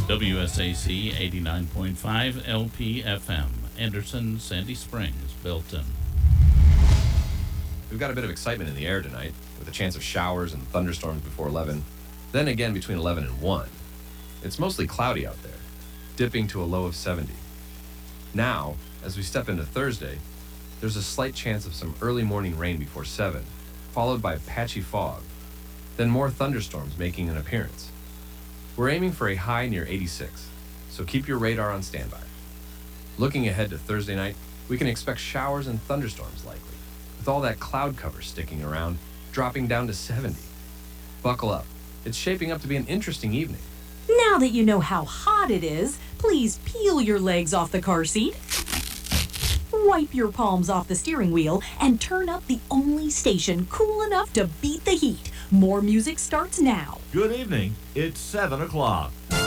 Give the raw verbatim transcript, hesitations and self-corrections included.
W S A C eighty-nine point five L P F M, Anderson, Sandy Springs, Belton. We've got a bit of excitement in the air tonight, with a chance of showers and thunderstorms before eleven, then again between eleven and one. It's mostly cloudy out there, dipping to a low of seventy. Now, as we step into Thursday, there's a slight chance of some early morning rain before seven, followed by patchy fog, then more thunderstorms making an appearance. We're aiming for a high near eighty-six, so keep your radar on standby. Looking ahead to Thursday night, we can expect showers and thunderstorms likely, with all that cloud cover sticking around, dropping down to seventy. Buckle up. It's shaping up to be an interesting evening. Now that you know how hot it is, please peel your legs off the car seat, wipe your palms off the steering wheel, and turn up the only station cool enough to beat the heat. More music starts now. Good evening. It's seven o'clock.